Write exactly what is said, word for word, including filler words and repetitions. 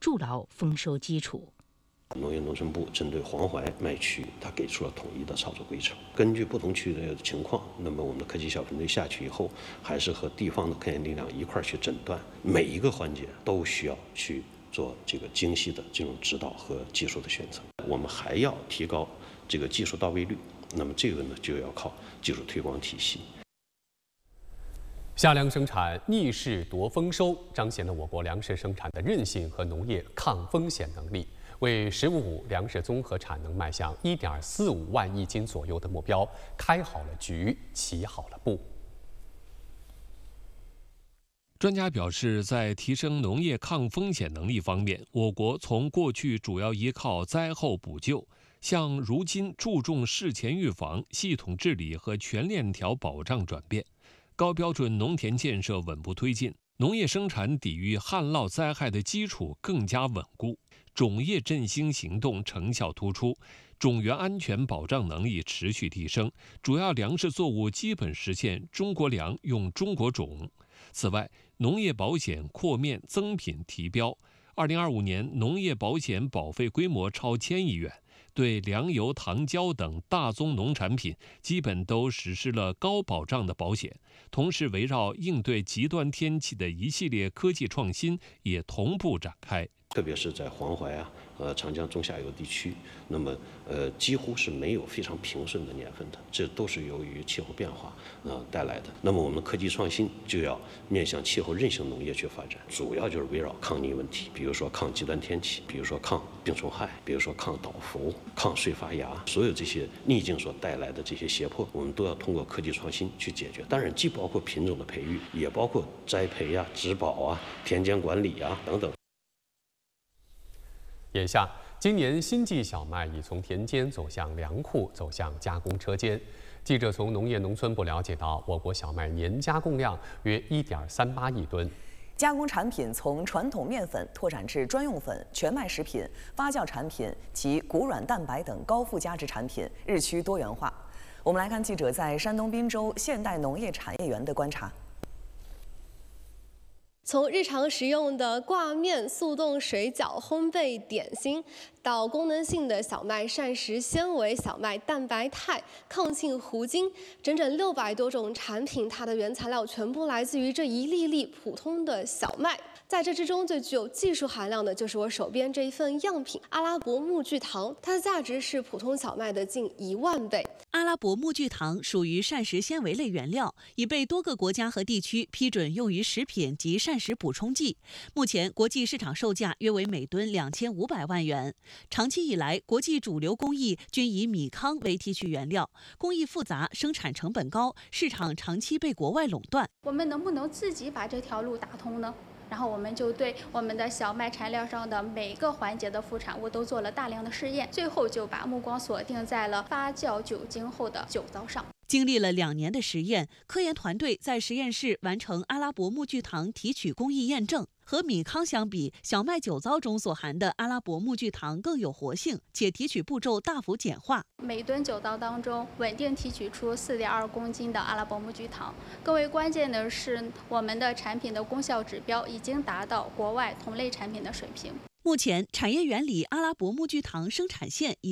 筑牢丰收基础。 农业农村部针对黄淮麦区，它给出了统一的操作规程。根据不同区域的情况，那么我们的科技小分队下去以后，还是和地方的科研力量一块儿去诊断，每一个环节都需要去做这个精细的这种指导和技术的选择。我们还要提高这个技术到位率，那么这个呢就要靠技术推广体系。 夏粮生产逆势夺丰收，彰显了我国粮食生产的韧性和农业抗风险能力，为“十五五”粮食综合产能迈向一点四五万亿斤左右的目标开好了局，起好了步。 专家表示，在提升农业抗风险能力方面，我国从过去主要依靠灾后补救，向如今注重事前预防、系统治理和全链条保障转变。高标准农田建设稳步推进，农业生产抵御旱涝灾害的基础更加稳固，种业振兴行动成效突出，种源安全保障能力持续提升，主要粮食作物基本实现中国粮用中国种。此外，农业保险扩面增品提标，二零二五年农业保险保费规模超千亿元。对粮油、糖胶等大宗农产品基本都实施了高保障的保险，同时围绕应对极端天气的一系列科技创新也同步展开。 特别是在黄淮啊、呃长江中下游地区，那么呃几乎是没有非常平顺的年份的，这都是由于气候变化呃带来的。那么我们科技创新就要面向气候韧性农业去发展，主要就是围绕抗逆问题，比如说抗极端天气，比如说抗病虫害，比如说抗倒伏、抗税发芽，所有这些逆境所带来的这些胁迫，我们都要通过科技创新去解决。当然，既包括品种的培育，也包括栽培啊、植保啊、田间管理啊等等。 眼下，今年新季小麦已从田间走向粮库，走向加工车间。记者从农业农村部了解到，我国小麦年加工量约一点三八亿吨。 加工产品从传统面粉拓展至专用粉、全麦食品、发酵产品及谷软蛋白等高附加值产品，日趋多元化。我们来看记者在山东滨州现代农业产业园的观察。 从日常食用的挂面、速冻水饺、烘焙点心，到功能性的小麦膳食纤维、小麦蛋白肽、抗性糊精，整整六百多种产品，它的原材料全部来自于这一粒粒普通的小麦。在这之中，最具有技术含量的就是我手边这一份样品——阿拉伯木聚糖，它的价值是普通小麦的近一万倍。 阿拉伯木聚糖属于膳食纤维类原料，已被多个国家和地区批准用于食品及膳食补充剂。目前国际市场售价约为每吨两千五百万元。长期以来，国际主流工艺均以米糠为提取原料，工艺复杂，生产成本高，市场长期被国外垄断。 我们能不能自己把这条路打通呢？然后我们就对我们的小麦产料上的每个环节的副产物都做了大量的试验，最后就把目光锁定在了发酵酒精后的酒糟上。 经历了两年的实验，科研团队在实验室完成阿拉伯木聚糖提取工艺验证。和米糠相比，小麦酒糟中所含的阿拉伯木聚糖更有活性，且提取步骤大幅简化。 每吨酒糟当中稳定提取出四点二公斤的阿拉伯木聚糖。更为关键的是，我们的产品的功效指标已经达到国外同类产品的水平。 目前，产业园里阿拉伯木聚糖生产线已